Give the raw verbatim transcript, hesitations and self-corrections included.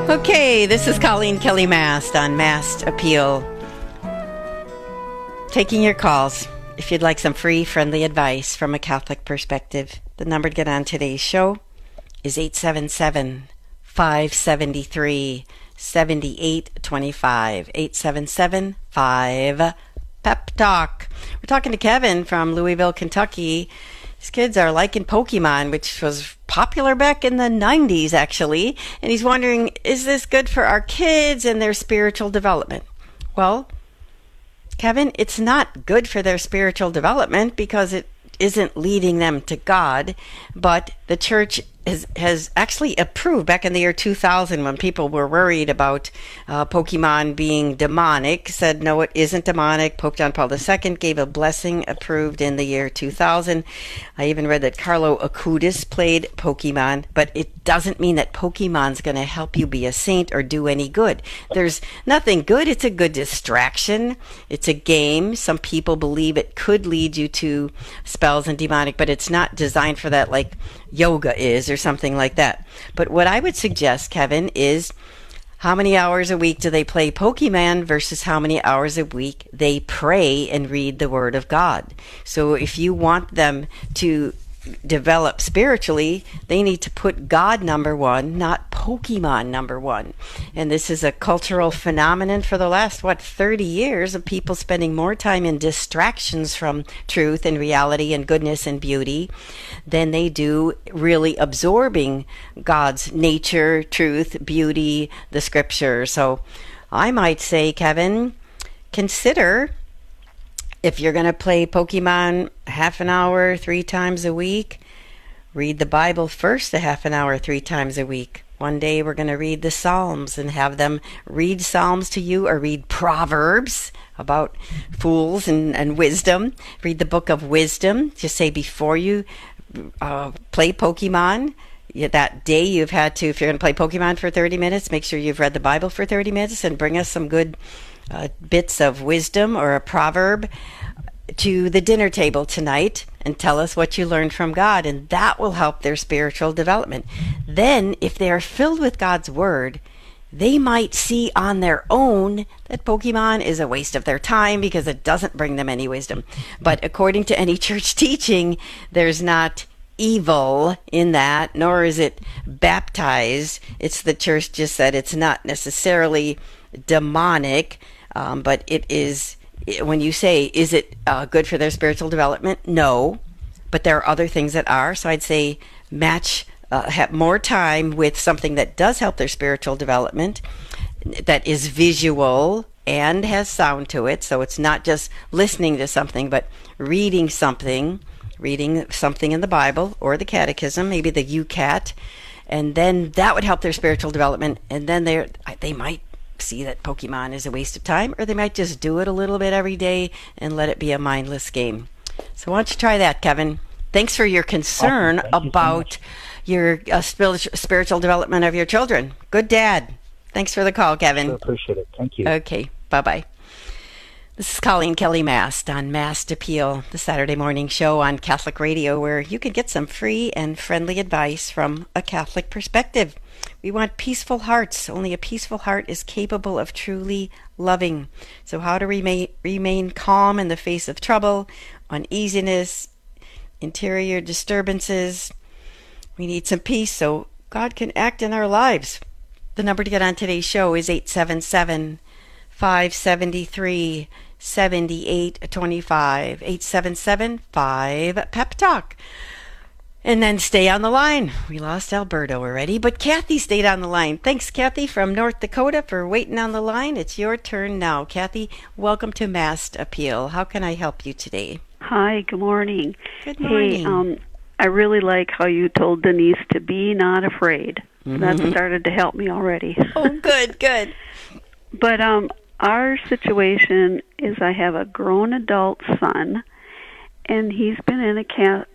Okay, this is Colleen Kelly Mast on Mast Appeal. Taking your calls if you'd like some free, friendly advice from a Catholic perspective. The number to get on today's show is eight seven seven, five seven three, seven eight two five. eight seven seven, five, Pep Talk. We're talking to Kevin from Louisville, Kentucky. His kids are liking Pokemon, which was popular back in the nineties, actually. And he's wondering, is this good for our kids and their spiritual development? Well, Kevin, it's not good for their spiritual development because it isn't leading them to God. But the church has, has actually approved back in the year two thousand, when people were worried about uh, Pokemon being demonic, said no, it isn't demonic. Pope John Paul the Second gave a blessing, approved in the year two thousand. I even read that Carlo Acutis played Pokemon, but it doesn't mean that Pokemon's going to help you be a saint or do any good. There's nothing good. It's a good distraction. It's a game. Some people believe it could lead you to spells and demonic, but it's not designed for that like yoga is or something like that. But what I would suggest, Kevin, is how many hours a week do they play Pokemon versus how many hours a week they pray and read the Word of God. So if you want them to develop spiritually, they need to put God number one, not Pokemon number one. And this is a cultural phenomenon for the last, what, thirty years of people spending more time in distractions from truth and reality and goodness and beauty than they do really absorbing God's nature, truth, beauty, the scripture. So I might say, Kevin, consider if you're going to play Pokemon half an hour, three times a week, read the Bible first a half an hour, three times a week. One day we're going to read the Psalms and have them read Psalms to you, or read Proverbs about fools and, and wisdom. Read the book of wisdom. Just say before you uh, play Pokemon, that day you've had to, if you're going to play Pokemon for thirty minutes, make sure you've read the Bible for thirty minutes and bring us some good Uh, bits of wisdom or a proverb to the dinner table tonight and tell us what you learned from God, and that will help their spiritual development. Then, if they are filled with God's Word, they might see on their own that Pokemon is a waste of their time because it doesn't bring them any wisdom. But according to any church teaching, there's not evil in that, nor is it baptized. It's the church just said it's not necessarily demonic, um, but it is, when you say, is it uh, good for their spiritual development? No, but there are other things that are. So I'd say match, uh, have more time with something that does help their spiritual development, that is visual and has sound to it. So it's not just listening to something, but reading something, reading something in the Bible or the Catechism, maybe the U CAT, and then that would help their spiritual development. And then they they might see that Pokemon is a waste of time, or they might just do it a little bit every day and let it be a mindless game. So why don't you try that, Kevin? Thanks for your concern awesome. about you so your uh, spiritual development of your children. Good dad. Thanks for the call, Kevin. I appreciate it. Thank you. Okay, bye-bye. This is Colleen Kelly Mast on Mast Appeal, the Saturday morning show on Catholic Radio, where you can get some free and friendly advice from a Catholic perspective. We want peaceful hearts. Only a peaceful heart is capable of truly loving. So how to remain, remain calm in the face of trouble, uneasiness, interior disturbances. We need some peace so God can act in our lives. The number to get on today's show is eight seven seven, five seven three, seven eight two five. eight seven seven, five, Pep Talk. And then stay on the line. We lost Alberto already, but Kathy stayed on the line. Thanks, Kathy from North Dakota, for waiting on the line. It's your turn now. Kathy, welcome to Mast Appeal. How can I help you today? Hi, good morning. Good morning. Hey, um, I really like how you told Denise to be not afraid. Mm-hmm. That started to help me already. Oh, good, good. But um, our situation is I have a grown adult son, and he's been in a ca-